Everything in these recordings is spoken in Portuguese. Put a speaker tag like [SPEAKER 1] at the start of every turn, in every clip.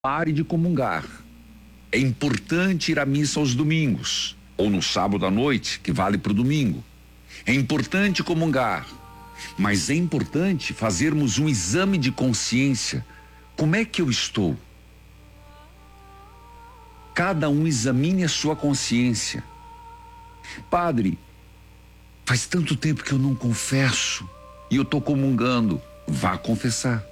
[SPEAKER 1] pare de comungar. É importante ir à missa aos domingos, ou no sábado à noite, que vale para o domingo. É importante comungar, mas é importante fazermos um exame de consciência. Como é que eu estou? Cada um examine a sua consciência. Padre, faz tanto tempo que eu não confesso e eu estou comungando. Vá confessar.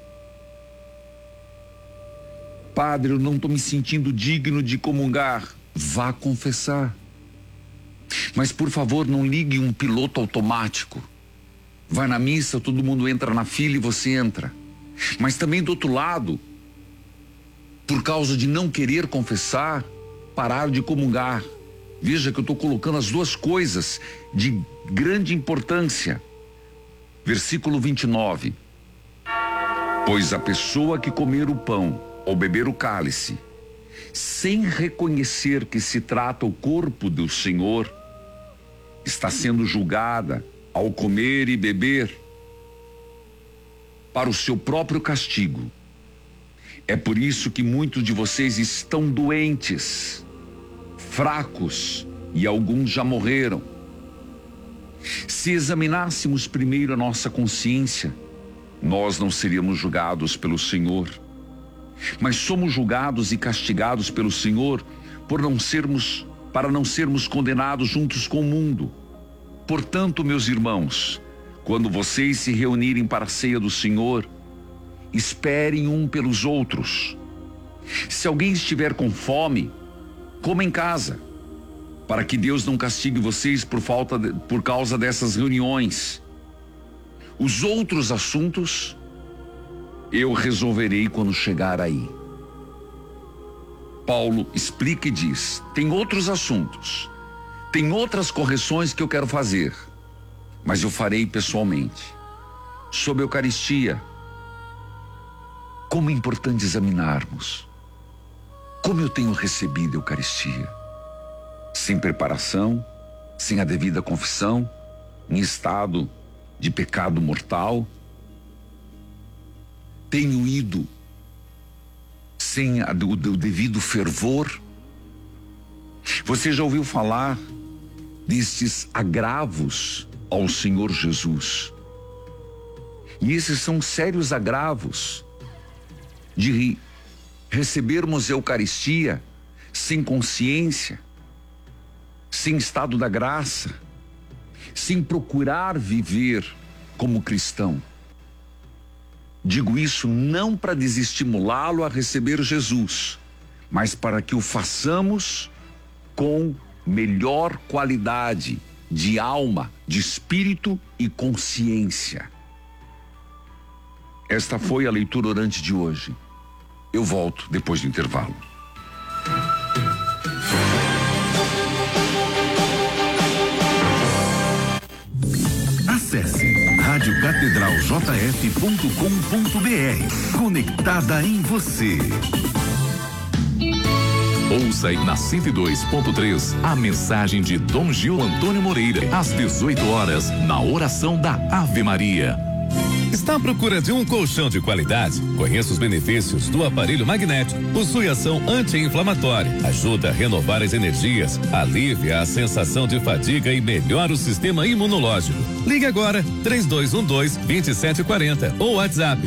[SPEAKER 1] Padre, eu não estou me sentindo digno de comungar. Vá confessar. Mas por favor, não ligue um piloto automático. Vai na missa, todo mundo entra na fila e você entra. Mas também do outro lado, por causa de não querer confessar, parar de comungar. Veja que eu estou colocando as duas coisas de grande importância. Versículo 29. Pois a pessoa que comer o pão ou beber o cálice, sem reconhecer que se trata o corpo do Senhor, está sendo julgada ao comer e beber para o seu próprio castigo. É por isso que muitos de vocês estão doentes, fracos, e alguns já morreram. Se examinássemos primeiro a nossa consciência, nós não seríamos julgados pelo Senhor, mas somos julgados e castigados pelo Senhor para não sermos condenados juntos com o mundo. Portanto, meus irmãos, quando vocês se reunirem para a ceia do Senhor, esperem um pelos outros. Se alguém estiver com fome, coma em casa, para que Deus não castigue vocês por causa dessas reuniões. Os outros assuntos eu resolverei quando chegar aí. Paulo explica e diz: tem outros assuntos, tem outras correções que eu quero fazer, mas eu farei pessoalmente. Sobre a Eucaristia, como é importante examinarmos como eu tenho recebido a Eucaristia, sem preparação, sem a devida confissão, em estado de pecado mortal. Tenho ido sem o devido fervor. Você já ouviu falar destes agravos ao Senhor Jesus? E esses são sérios agravos de recebermos a Eucaristia sem consciência, sem estado da graça, sem procurar viver como cristão. Digo isso não para desestimulá-lo a receber Jesus, mas para que o façamos com melhor qualidade de alma, de espírito e consciência. Esta foi a leitura orante de hoje. Eu volto depois do intervalo.
[SPEAKER 2] Acesse radiocatedraljf.com.br. Conectada em você.
[SPEAKER 3] Ouça aí na 102.3 a mensagem de Dom Gil Antônio Moreira, às 18 horas, na oração da Ave Maria.
[SPEAKER 4] Está à procura de um colchão de qualidade? Conheça os benefícios do aparelho magnético. Possui ação anti-inflamatória, ajuda a renovar as energias, alivia a sensação de fadiga e melhora o sistema imunológico. Ligue agora 3212-2740 ou WhatsApp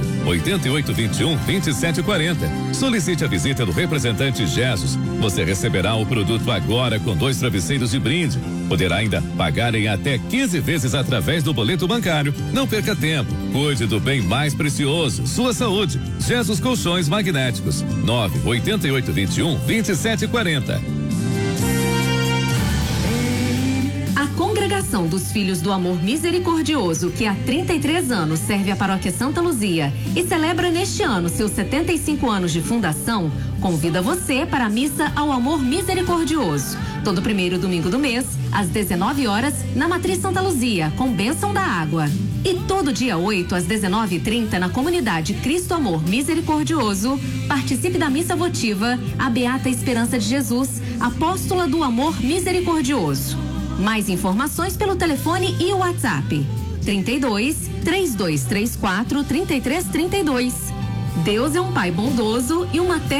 [SPEAKER 4] 98821-2740. Solicite a visita do representante Jesus. Você receberá o produto agora com 2 travesseiros de brinde. Poderá ainda pagar em até 15 vezes através do boleto bancário. Não perca tempo. Cuide do bem mais precioso, sua saúde. Jesus Colchões Magnéticos. 98821-2740.
[SPEAKER 5] A Congregação dos Filhos do Amor Misericordioso, que há 33 anos serve a Paróquia Santa Luzia e celebra neste ano seus 75 anos de fundação, convida você para a Missa ao Amor Misericordioso. Todo primeiro domingo do mês, às 19 horas, na Matriz Santa Luzia, com bênção da água. E todo dia 8, às 19h30, na comunidade Cristo Amor Misericordioso, participe da missa votiva a Beata Esperança de Jesus, apóstola do Amor Misericordioso. Mais informações pelo telefone e o WhatsApp 32 3234 3332. Deus é um pai bondoso e uma terra